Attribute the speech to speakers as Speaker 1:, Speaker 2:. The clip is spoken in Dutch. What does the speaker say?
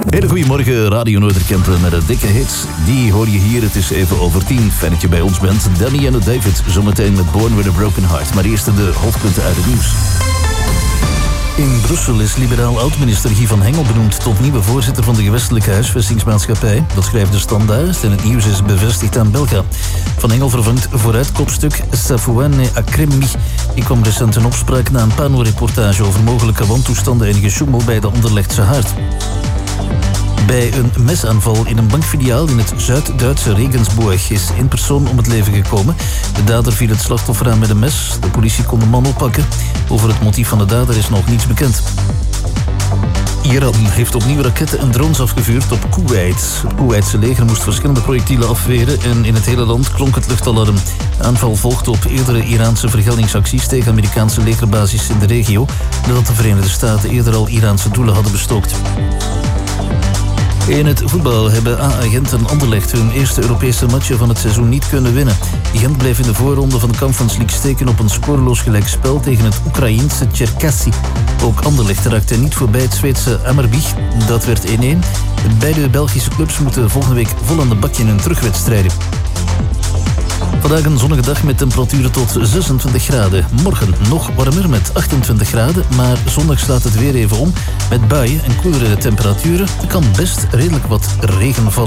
Speaker 1: Hele goedemorgen, Radio Noorderkempen met een dikke hit. Die hoor je hier, het is even over 10. Fijn dat je bij ons bent. Danny en David, zometeen met Born with a Broken Heart. Maar eerst de hoofdpunten uit het nieuws. In Brussel is liberaal oud-minister Guy van Hengel benoemd tot nieuwe voorzitter van de gewestelijke huisvestingsmaatschappij. Dat schrijft de Standaard en het nieuws is bevestigd aan Belga. Van Hengel vervangt vooruitkopstuk Safouane Akremmi. Die kwam recent in opspraak na een Pano-reportage over mogelijke wantoestanden en gesjoemel bij de Anderlechtse Haard. Bij een mesaanval in een bankfiliaal in het Zuid-Duitse Regensburg is 1 persoon om het leven gekomen. De dader viel het slachtoffer aan met een mes. De politie kon de man oppakken. Over het motief van de dader is nog niets bekend. Iran heeft opnieuw raketten en drones afgevuurd op Koeweit. Het Koeweitse leger moest verschillende projectielen afweren en in het hele land klonk het luchtalarm. De aanval volgde op eerdere Iraanse vergeldingsacties tegen Amerikaanse legerbasis in de regio, nadat de Verenigde Staten eerder al Iraanse doelen hadden bestookt. In het voetbal hebben A-Gent en Anderlecht hun eerste Europese matchen van het seizoen niet kunnen winnen. Gent bleef in de voorronde van de Conference League steken op een scoreloos gelijkspel tegen het Oekraïense Cherkasy. Ook Anderlecht raakte niet voorbij het Zweedse Hammarby. Dat werd 1-1. Beide Belgische clubs moeten volgende week vol aan de bak in hun terugwedstrijden. Vandaag een zonnige dag met temperaturen tot 26 graden. Morgen nog warmer met 28 graden, maar zondag slaat het weer even om met buien en koelere temperaturen. Er kan best redelijk wat regen vallen.